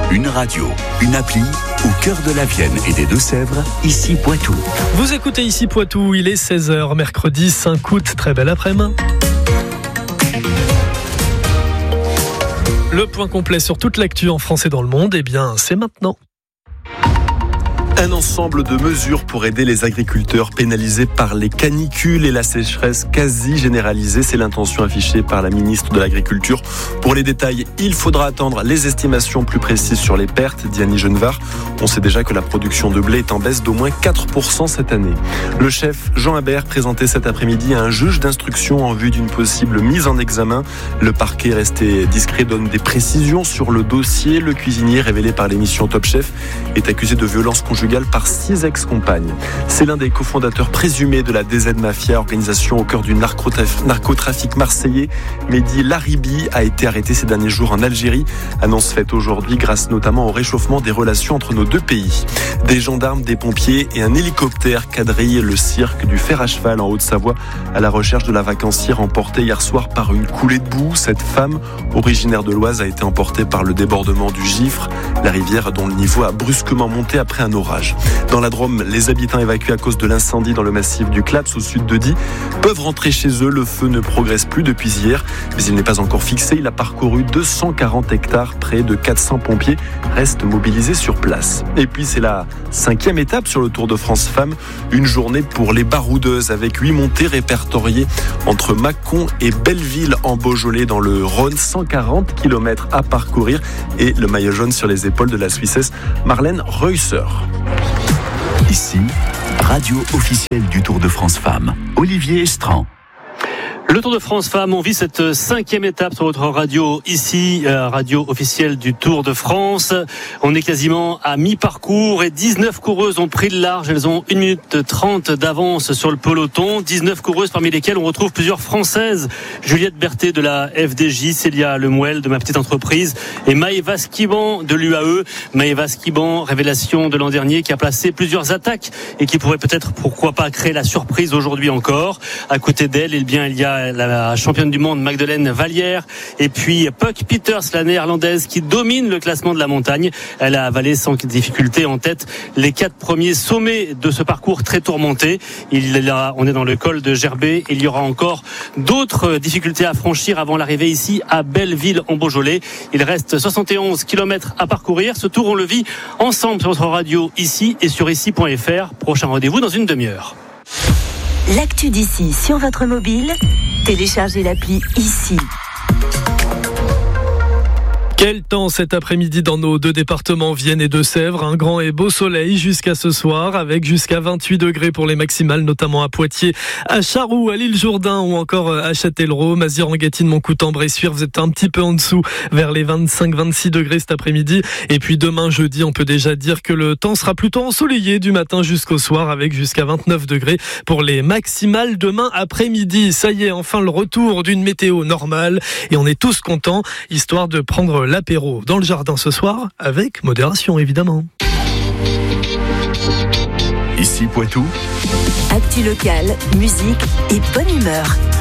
Une radio, une appli, au cœur de la Vienne et des Deux-Sèvres, ici Poitou. Vous écoutez ici Poitou, il est 16h, mercredi 5 août, très belle après-midi. Le point complet sur toute l'actu en France et dans le monde, eh bien, c'est maintenant. Un ensemble de mesures pour aider les agriculteurs pénalisés par les canicules et la sécheresse quasi généralisée. C'est l'intention affichée par la ministre de l'Agriculture. Pour les détails, il faudra attendre les estimations plus précises sur les pertes, dit Annie Genevard. On sait déjà que la production de blé est en baisse d'au moins 4% cette année. Le chef Jean Habert présentait cet après-midi à un juge d'instruction en vue d'une possible mise en examen. Le parquet resté discret donne des précisions sur le dossier. Le cuisinier, révélé par l'émission Top Chef, est accusé de violence conjugale par 6 ex-compagnes. C'est l'un des cofondateurs présumés de la DZ Mafia, organisation au cœur du narcotrafic marseillais. Mehdi Laribi a été arrêté ces derniers jours en Algérie. Annonce faite aujourd'hui grâce notamment au réchauffement des relations entre nos deux pays. Des gendarmes, des pompiers et un hélicoptère quadrillent le cirque du Fer à Cheval en Haute-Savoie à la recherche de la vacancière emportée hier soir par une coulée de boue. Cette femme, originaire de l'Oise, a été emportée par le débordement du Gifre, la rivière dont le niveau a brusquement monté après un orage. Dans la Drôme, les habitants évacués à cause de l'incendie dans le massif du Claps au sud de Die peuvent rentrer chez eux. Le feu ne progresse plus depuis hier, mais il n'est pas encore fixé. Il a parcouru 240 hectares. Près de 400 pompiers restent mobilisés sur place. Et puis c'est la 5e étape sur le Tour de France Femmes. Une journée pour les baroudeuses avec 8 montées répertoriées entre Mâcon et Belleville en Beaujolais dans le Rhône. 140 km à parcourir et le maillot jaune sur les épaules de la Suissesse Marlène Reusser. Ici, radio officielle du Tour de France Femmes, Olivier Estran. Le Tour de France Femmes, on vit cette 5e étape sur votre radio, ici, radio officielle du Tour de France. On est quasiment à mi-parcours et 19 coureuses ont pris le large. Elles ont 1 minute 30 d'avance sur le peloton. 19 coureuses parmi lesquelles on retrouve plusieurs Françaises. Juliette Berthet de la FDJ, Célia Lemouel de Ma Petite Entreprise et Maëva Skiban de l'UAE. Maëva Skiban, révélation de l'an dernier, qui a placé plusieurs attaques et qui pourrait peut-être, pourquoi pas, créer la surprise aujourd'hui encore. À côté d'elle, il y a la championne du monde Magdeleine Vallière et puis Puck Peters, la néerlandaise qui domine le classement de la montagne. Elle a avalé sans difficulté en tête les 4 premiers sommets de ce parcours très tourmenté. On est dans le col de Gerbet. Il y aura encore d'autres difficultés à franchir avant l'arrivée ici à Belleville en Beaujolais. Il reste 71 km à parcourir. Ce tour, on le vit ensemble sur notre radio ici et sur ici.fr. Prochain rendez-vous dans une demi-heure. L'actu d'ici sur votre mobile, téléchargez l'appli ici. Quel temps cet après-midi dans nos 2 départements, Vienne et Deux-Sèvres. Un grand et beau soleil jusqu'à ce soir, avec jusqu'à 28 degrés pour les maximales, notamment à Poitiers, à Charroux, à l'Île-Jourdain ou encore à Châtellerault, Mazières-en-Gâtine, Montcoutan, Bressuire. Vous êtes un petit peu en dessous, vers les 25-26 degrés cet après-midi. Et puis demain, jeudi, on peut déjà dire que le temps sera plutôt ensoleillé du matin jusqu'au soir, avec jusqu'à 29 degrés pour les maximales demain après-midi. Ça y est, enfin le retour d'une météo normale. Et on est tous contents, histoire de prendre l'apéro dans le jardin ce soir, avec modération évidemment. Ici Poitou. Actu locale, musique et bonne humeur.